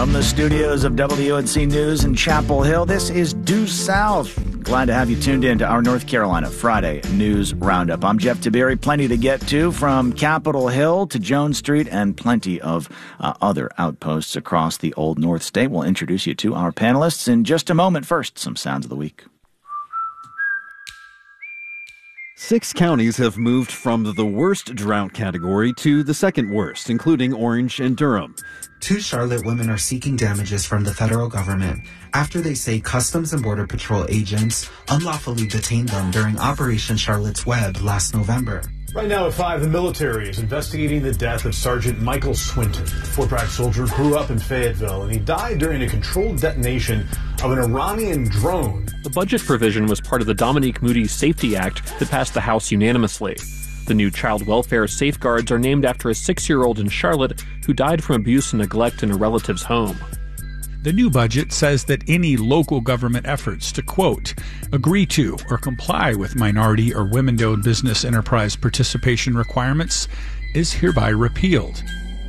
From the studios of WUNC News in Chapel Hill, this is Due South. Glad to have you tuned in to our North Carolina Friday News Roundup. I'm Jeff Tiberi. Plenty to get to from Capitol Hill to Jones Street and plenty of other outposts across the Old North State. We'll introduce you to our panelists in just a moment. First, some sounds of the week. 6 counties have moved from the worst drought category to the second worst, including Orange and Durham. 2 Charlotte women are seeking damages from the federal government after they say Customs and Border Patrol agents unlawfully detained them during Operation Charlotte's Web last November. Right now at 5, the military is investigating the death of Sergeant Michael Swinton. The Fort Bragg soldier grew up in Fayetteville, and he died during a controlled detonation of an Iranian drone. The budget provision was part of the Dominique Moody Safety Act that passed the House unanimously. The new child welfare safeguards are named after a 6-year-old in Charlotte who died from abuse and neglect in a relative's home. The new budget says that any local government efforts to, quote, agree to or comply with minority or women-owned business enterprise participation requirements is hereby repealed.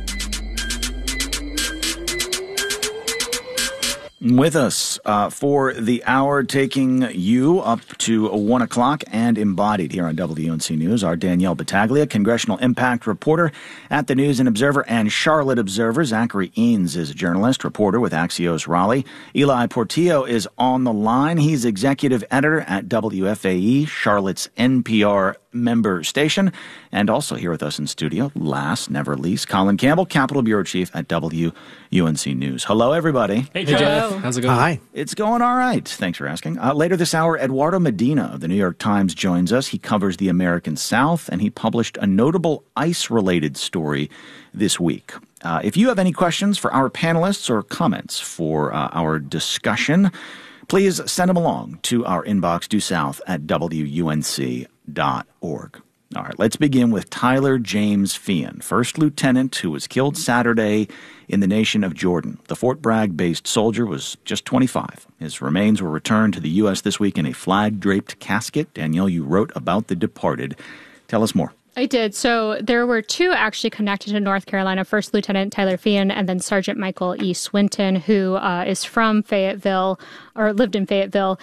With us for the hour, taking you up to 1 o'clock and embodied here on WUNC News, are Danielle Battaglia, Congressional Impact reporter at the News and Observer and Charlotte Observer. Zachary Eanes is a journalist, reporter with Axios Raleigh. Eli Portillo is on the line. He's executive editor at WFAE, Charlotte's NPR member station, and also here with us in studio, last never least, Colin Campbell, Capitol Bureau Chief at WUNC News. Hello, everybody. Hey, Jeff. How's it going? Hi. It's going all right. Thanks for asking. Later this hour, Eduardo Medina of the New York Times joins us. He covers the American South, and he published a notable ICE-related story this week. If you have any questions for our panelists or comments for our discussion, please send them along to our inbox, due south at WUNC.org. All right, let's begin with Tyler James Feehan, first lieutenant who was killed Saturday in the nation of Jordan. The Fort Bragg-based soldier was just 25. His remains were returned to the U.S. this week in a flag-draped casket. Danielle, you wrote about the departed. Tell us more. I did. So there were 2 actually connected to North Carolina, First Lieutenant Tyler Feehan and then Sergeant Michael E. Swinton, who is from Fayetteville, or lived in Fayetteville,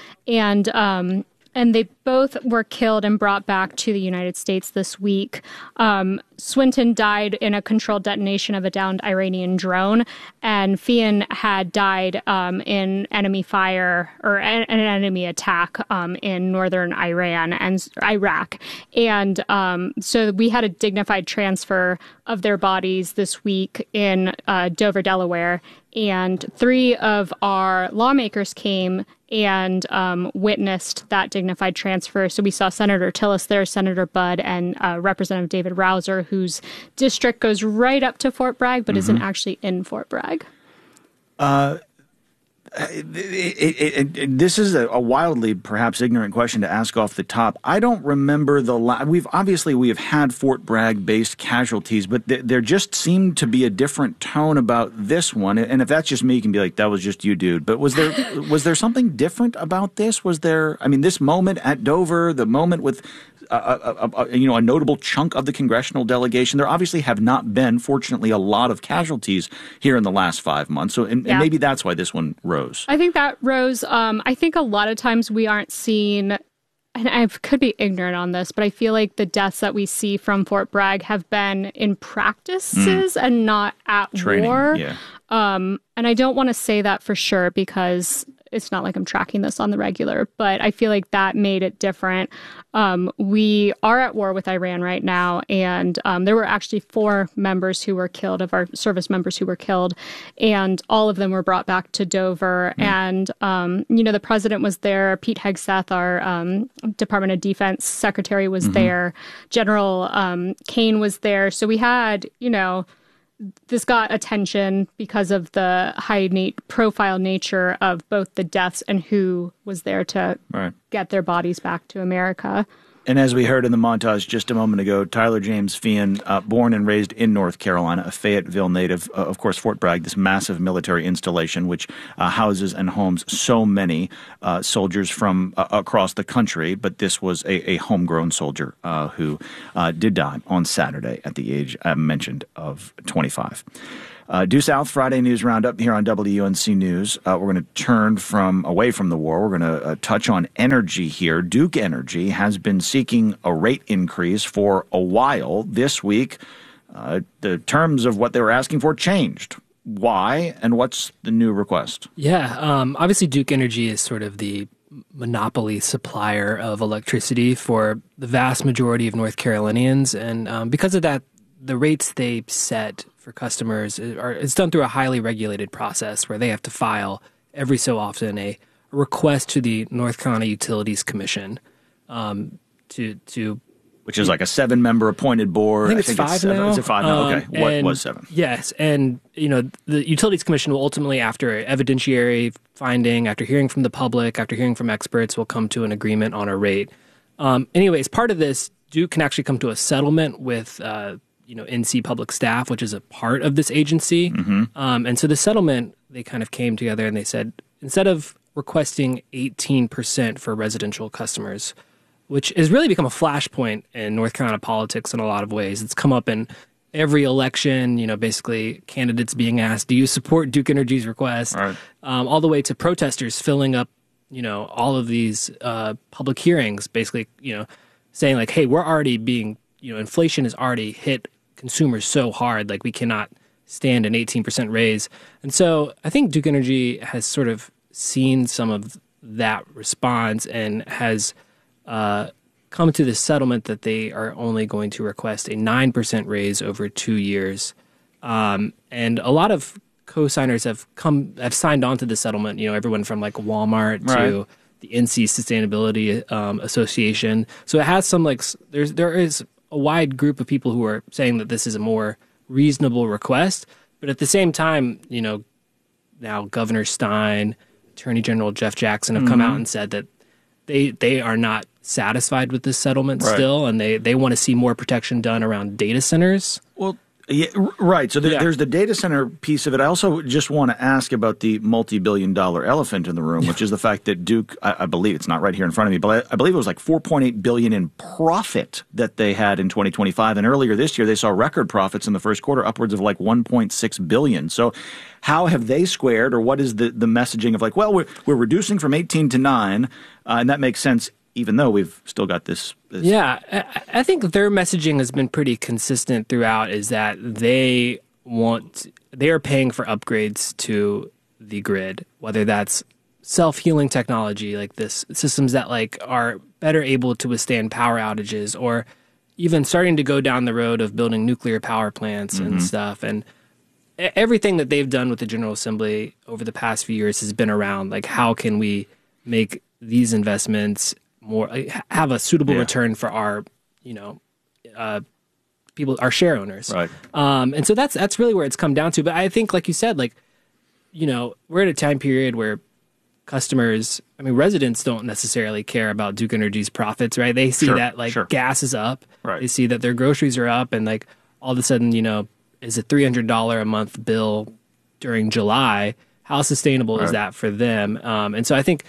and they both were killed and brought back to the United States this week. Swinton died in a controlled detonation of a downed Iranian drone, and Feehan had died in enemy fire or an enemy attack in northern Iran and Iraq. And so we had a dignified transfer of their bodies this week in Dover, Delaware, and 3 of our lawmakers came and witnessed that dignified transfer. So we saw Senator Tillis there, Senator Budd, and Representative David Rouser, whose district goes right up to Fort Bragg, but isn't actually in Fort Bragg. This is a wildly, perhaps ignorant question to ask off the top. I don't remember we have had Fort Bragg-based casualties, but there just seemed to be a different tone about this one. And if that's just me, you can be like, that was just you, dude. But was there something different about this? Was there? I mean, this moment at Dover, the moment with a notable chunk of the congressional delegation. There obviously have not been, fortunately, a lot of casualties here in the last 5 months. So, and maybe that's why this one rose. I think that rose. I think a lot of times we aren't seeing, and I could be ignorant on this, but I feel like the deaths that we see from Fort Bragg have been in practices and not at training, war. Yeah. And I don't want to say that for sure because it's not like I'm tracking this on the regular, but I feel like that made it different. We are at war with Iran right now, and there were actually 4 members who were killed, of our service members who were killed, and all of them were brought back to Dover. And, the president was there. Pete Hegseth, our Department of Defense secretary, was there. General Kane was there. So we had, this got attention because of the high-profile nature of both the deaths and who was there to get their bodies back to America. And as we heard in the montage just a moment ago, Tyler James Feehan, born and raised in North Carolina, a Fayetteville native, of course, Fort Bragg, this massive military installation which houses and homes so many soldiers from across the country. But this was a homegrown soldier who did die on Saturday at the age mentioned of 25. Due South Friday News Roundup here on WUNC News. We're going to turn away from the war. We're going to touch on energy here. Duke Energy has been seeking a rate increase for a while. This week, the terms of what they were asking for changed. Why, and what's the new request? Yeah, obviously Duke Energy is sort of the monopoly supplier of electricity for the vast majority of North Carolinians, and because of that, the rates they set for customers it's done through a highly regulated process where they have to file every so often a request to the North Carolina Utilities Commission to which is like a 7-member appointed board. I think it's 5 now. Is it 5 now? Okay. What was 7? Yes. And, the Utilities Commission will ultimately, after evidentiary finding, after hearing from the public, after hearing from experts, will come to an agreement on a rate. Anyways, part of this, Duke can actually come to a settlement with, NC Public Staff, which is a part of this agency. Mm-hmm. And so the settlement, they kind of came together and they said, instead of requesting 18% for residential customers, which has really become a flashpoint in North Carolina politics in a lot of ways. It's come up in every election, basically candidates being asked, do you support Duke Energy's request? Right. All the way to protesters filling up, all of these public hearings, basically, saying like, hey, we're already being, inflation has already hit consumers so hard, like we cannot stand an 18% raise. And so I think Duke Energy has sort of seen some of that response and has come to this settlement that they are only going to request a 9% raise over 2 years. And a lot of co-signers have signed on to the settlement, everyone from like Walmart to the NC Sustainability Association. So it has some there is a wide group of people who are saying that this is a more reasonable request. But at the same time, now Governor Stein, Attorney General Jeff Jackson have come out and said that they are not satisfied with this settlement still, and they want to see more protection done around data centers. Well, yeah, right. So there's the data center piece of it. I also just want to ask about the multi-billion-dollar elephant in the room, which is the fact that Duke, I believe it's not right here in front of me, but I believe it was like $4.8 billion in profit that they had in 2025. And earlier this year, they saw record profits in the first quarter, upwards of like $1.6 billion. So how have they squared, or what is the messaging of like, well, we're reducing from 18 to 9, and that makes sense, even though we've still got this. Yeah, I think their messaging has been pretty consistent throughout, is that they are paying for upgrades to the grid, whether that's self-healing technology like this, systems that like are better able to withstand power outages, or even starting to go down the road of building nuclear power plants and stuff. And everything that they've done with the General Assembly over the past few years has been around like, how can we make these investments more have a suitable return for our, people, our share owners. Right. And so that's really where it's come down to. But I think, like you said, we're at a time period where residents don't necessarily care about Duke Energy's profits, right? They see that gas is up. Right. They see that their groceries are up, and like all of a sudden, is a $300 a month bill during July? How sustainable is that for them? And so I think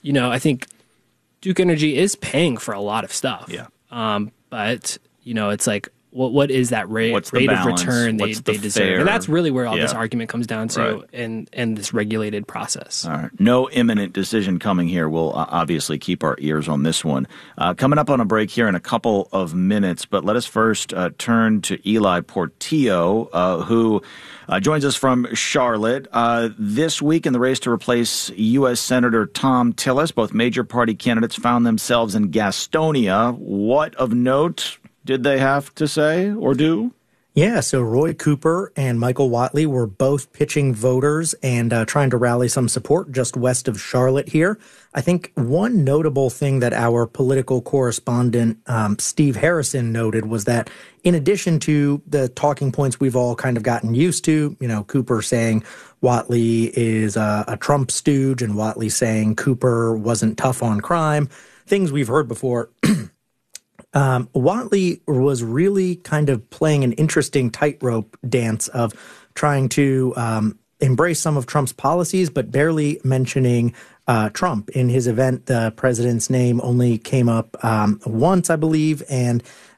Duke Energy is paying for a lot of stuff. Yeah. But, it's like, what is that rate of return they deserve? And that's really where all this argument comes down to in this regulated process. All right. No imminent decision coming here. We'll obviously keep our ears on this one. Coming up on a break here in a couple of minutes, but let us first turn to Eli Portillo, who joins us from Charlotte. This week in the race to replace U.S. Senator Thom Tillis, both major party candidates found themselves in Gastonia. What of note did they have to say or do? Yeah, so Roy Cooper and Michael Whatley were both pitching voters and trying to rally some support just west of Charlotte here. I think one notable thing that our political correspondent, Steve Harrison, noted was that in addition to the talking points we've all kind of gotten used to, Cooper saying Whatley is a Trump stooge and Whatley saying Cooper wasn't tough on crime, things we've heard before. Whatley was really kind of playing an interesting tightrope dance of trying to embrace some of Trump's policies, but barely mentioning Trump. In his event, the president's name only came up once, I believe, and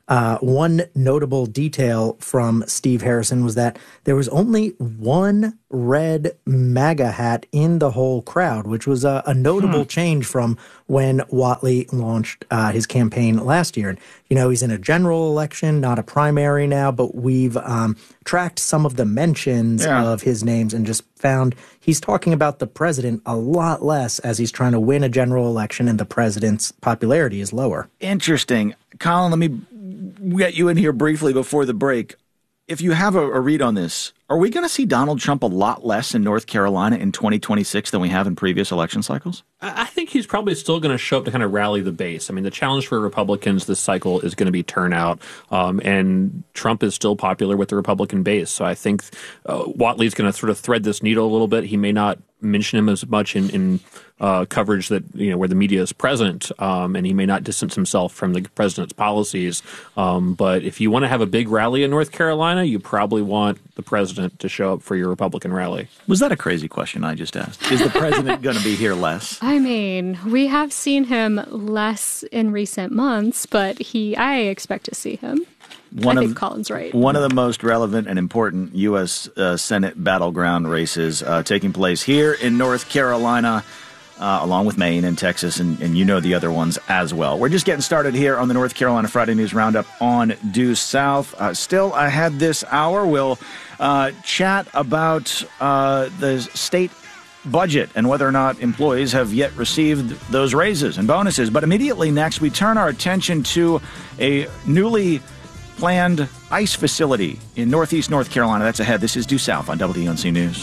One notable detail from Steve Harrison was that there was only one red MAGA hat in the whole crowd, which was a notable change from when Whatley launched his campaign last year. And, he's in a general election, not a primary now, but we've tracked some of the mentions of his names and just found he's talking about the president a lot less as he's trying to win a general election and the president's popularity is lower. Interesting. Colin, let me get you in here briefly before the break. If you have a read on this, are we going to see Donald Trump a lot less in North Carolina in 2026 than we have in previous election cycles? I think he's probably still going to show up to kind of rally the base. I mean, the challenge for Republicans this cycle is going to be turnout, and Trump is still popular with the Republican base. So I think Whatley's going to sort of thread this needle a little bit. He may not mention him as much in coverage that where the media is present, and he may not distance himself from the president's policies. But if you want to have a big rally in North Carolina, you probably want the president to show up for your Republican rally. Was that a crazy question I just asked? Is the president going to be here less? I mean, we have seen him less in recent months, but I expect to see him. I think Colin's right. One of the most relevant and important U.S. Senate battleground races taking place here in North Carolina, along with Maine and Texas, and the other ones as well. We're just getting started here on the North Carolina Friday News Roundup on Due South. Still ahead this hour, we'll chat about the state budget and whether or not employees have yet received those raises and bonuses. But immediately next, we turn our attention to a newly planned ICE facility in Northeast North Carolina. That's ahead. This is Due South on WUNC News.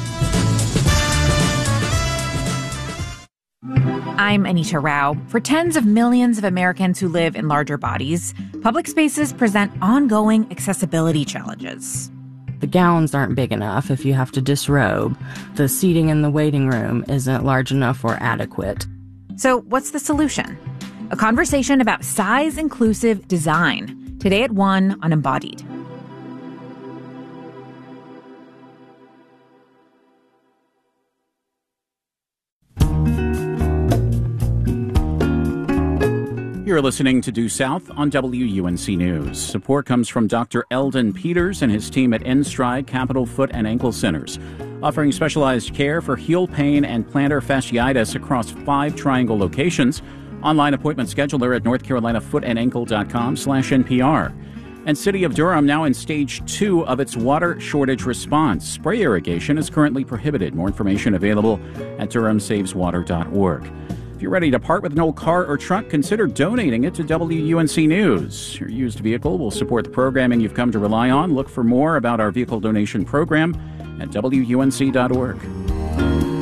I'm Anita Rao. For tens of millions of Americans who live in larger bodies, public spaces present ongoing accessibility challenges. The gowns aren't big enough if you have to disrobe. The seating in the waiting room isn't large enough or adequate. So what's the solution? A conversation about size-inclusive design. Today at 1 on Embodied. You're listening to Due South on WUNC News. Support comes from Dr. Eldon Peters and his team at N-Stride Capital Foot and Ankle Centers, offering specialized care for heel pain and plantar fasciitis across 5 Triangle locations. Online appointment scheduler at northcarolinafootandAnkle.com/NPR. And City of Durham now in stage 2 of its water shortage response. Spray irrigation is currently prohibited. More information available at DurhamSavesWater.org. If you're ready to part with an old car or truck, consider donating it to WUNC News. Your used vehicle will support the programming you've come to rely on. Look for more about our vehicle donation program at WUNC.org.